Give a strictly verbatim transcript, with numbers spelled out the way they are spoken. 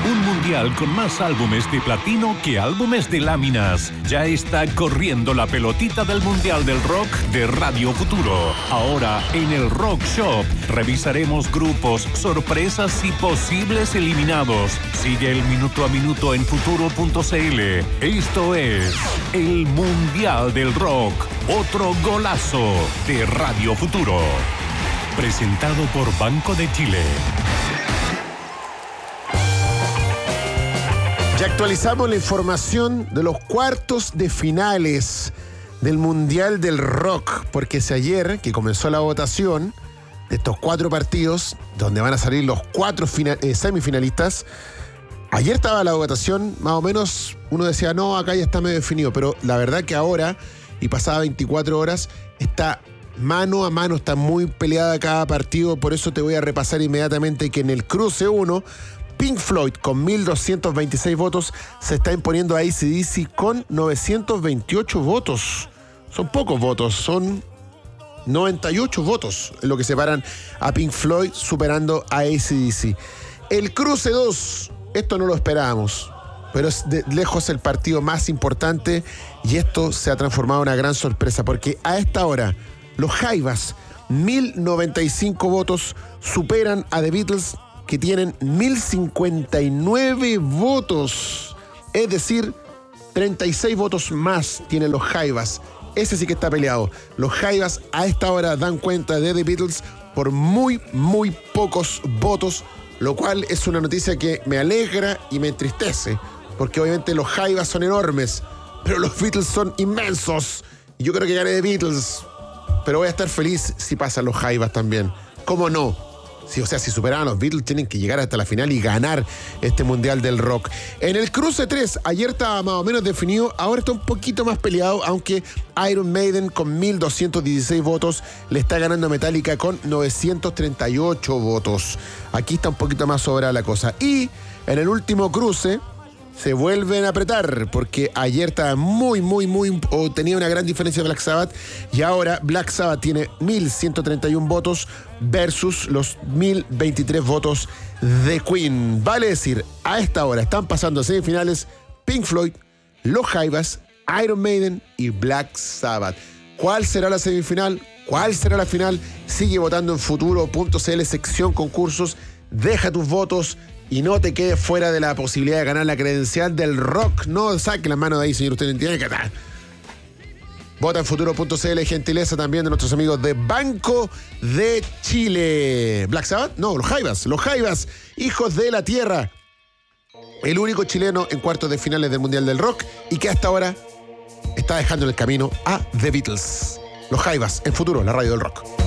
Un mundial con más álbumes de platino que álbumes de láminas. Ya está corriendo la pelotita del Mundial del Rock de Radio Futuro. Ahora en el Rock Shop revisaremos grupos, sorpresas y posibles eliminados. Sigue el minuto a minuto en futuro punto c l. Esto es el Mundial del Rock. Otro golazo de Radio Futuro. Presentado por Banco de Chile. Ya actualizamos la información de los cuartos de finales del Mundial del Rock, porque si ayer, que comenzó la votación de estos cuatro partidos, donde van a salir los cuatro final, eh, semifinalistas, ayer estaba la votación, más o menos, uno decía, no, acá ya está medio definido, pero la verdad que ahora, y pasada veinticuatro horas, está mano a mano, está muy peleada cada partido, por eso te voy a repasar inmediatamente que en el cruce uno, Pink Floyd con mil doscientos veintiséis votos se está imponiendo a A C D C con novecientos veintiocho votos. Son pocos votos, son noventa y ocho votos en lo que separan a Pink Floyd superando a A C D C. El cruce dos, esto no lo esperábamos, pero es de lejos el partido más importante y esto se ha transformado en una gran sorpresa porque a esta hora los Jaivas, mil noventa y cinco votos, superan a The Beatles que tienen mil cincuenta y nueve votos. Es decir, treinta y seis votos más tienen los Jaivas. Ese sí que está peleado. Los Jaivas a esta hora dan cuenta de The Beatles por muy, muy pocos votos, lo cual es una noticia que me alegra y me entristece, porque obviamente los Jaivas son enormes, pero los Beatles son inmensos. Y yo creo que gane The Beatles, pero voy a estar feliz si pasan los Jaivas también. ¿Cómo no? Sí, o sea, si superaban a los Beatles, tienen que llegar hasta la final y ganar este Mundial del Rock. En el cruce tres, ayer estaba más o menos definido, ahora está un poquito más peleado, aunque Iron Maiden con mil doscientos dieciséis votos le está ganando a Metallica con novecientos treinta y ocho votos. Aquí está un poquito más sobrada la cosa. Y en el último cruce se vuelven a apretar, porque ayer estaba muy, muy, muy, o tenía una gran diferencia de Black Sabbath, y ahora Black Sabbath tiene mil ciento treinta y uno votos versus los mil veintitrés votos de Queen. Vale decir, a esta hora están pasando a semifinales Pink Floyd, los Jaivas, Iron Maiden y Black Sabbath. ¿Cuál será la semifinal? ¿Cuál será la final? Sigue votando en futuro punto c l, sección concursos, deja tus votos y no te quedes fuera de la posibilidad de ganar la credencial del rock. No saque las manos de ahí, señor. Usted no entiende qué tal. Vota en futuro punto c l, gentileza también de nuestros amigos de Banco de Chile. ¿Black Sabbath? No, los Jaivas. Los Jaivas, hijos de la tierra. El único chileno en cuartos de finales del Mundial del Rock y que hasta ahora está dejando en el camino a The Beatles. Los Jaivas, en futuro, la radio del rock.